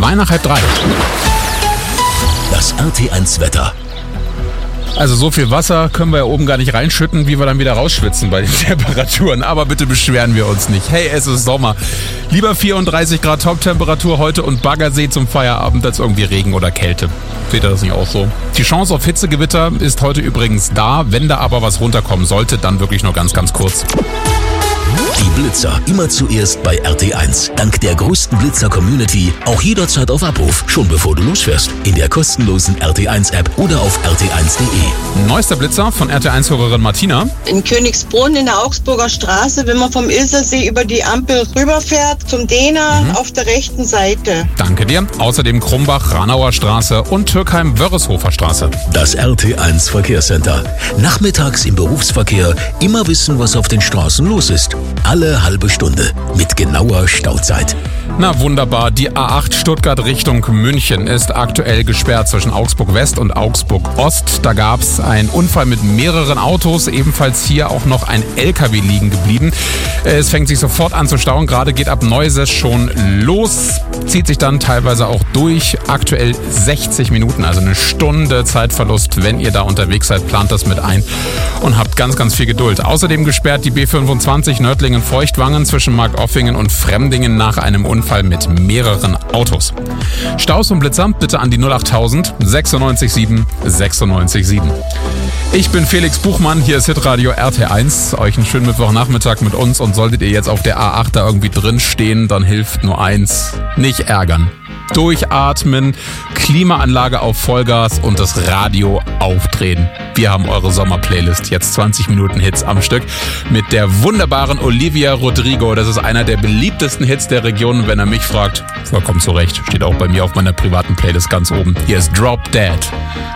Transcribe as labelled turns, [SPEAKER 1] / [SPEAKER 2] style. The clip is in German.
[SPEAKER 1] nach 2:30.
[SPEAKER 2] Das RT1 Wetter.
[SPEAKER 1] Also so viel Wasser können wir ja oben gar nicht reinschütten, wie wir dann wieder rausschwitzen bei den Temperaturen. Aber bitte beschweren wir uns nicht. Hey, es ist Sommer. Lieber 34 Grad Toptemperatur heute und Baggersee zum Feierabend als irgendwie Regen oder Kälte. Seht ihr das nicht auch so? Die Chance auf Hitzegewitter ist heute übrigens da. Wenn da aber was runterkommen sollte, dann wirklich nur ganz, ganz kurz.
[SPEAKER 2] Die Blitzer immer zuerst bei RT1. Dank der größten Blitzer-Community auch jederzeit auf Abruf, schon bevor du losfährst. In der kostenlosen RT1-App oder auf rt1.de.
[SPEAKER 1] Neuester Blitzer von RT1-Hörerin Martina.
[SPEAKER 3] In Königsbrunn in der Augsburger Straße, wenn man vom Ilsersee über die Ampel rüberfährt, zum Dehner auf der rechten Seite.
[SPEAKER 1] Danke dir. Außerdem Krumbach, Ranauer Straße und Türkheim-Wörreshofer Straße.
[SPEAKER 2] Das RT1 Verkehrscenter. Nachmittags im Berufsverkehr immer wissen, was auf den Straßen los ist. Alle halbe Stunde mit genauer Stauzeit.
[SPEAKER 1] Na wunderbar, die A8 Stuttgart Richtung München ist aktuell gesperrt zwischen Augsburg West und Augsburg Ost. Da gab es einen Unfall mit mehreren Autos, ebenfalls hier auch noch ein LKW liegen geblieben. Es fängt sich sofort an zu stauen, gerade geht ab Neuses schon los, zieht sich dann teilweise auch durch. Aktuell 60 Minuten, also eine Stunde Zeitverlust. Wenn ihr da unterwegs seid, plant das mit ein und habt ganz, ganz viel Geduld. Außerdem gesperrt die B25 Nördlingen-Feuchtwangen zwischen Markoffingen und Fremdingen nach einem Unfall mit mehreren Autos. Staus und Blitzer bitte an die 08000 967 967. Ich bin Felix Buchmann, hier ist Hitradio RT1. Euch einen schönen Mittwochnachmittag mit uns und solltet ihr jetzt auf der A8 da irgendwie drin stehen, dann hilft nur eins: nicht ärgern. Durchatmen, Klimaanlage auf Vollgas und das Radio aufdrehen. Wir haben eure Sommerplaylist, jetzt 20 Minuten Hits am Stück mit der wunderbaren Olivia Rodrigo. Das ist einer der beliebtesten Hits der Region. Wenn er mich fragt, vollkommen zu Recht, steht auch bei mir auf meiner privaten Playlist ganz oben. Hier ist Drop Dead.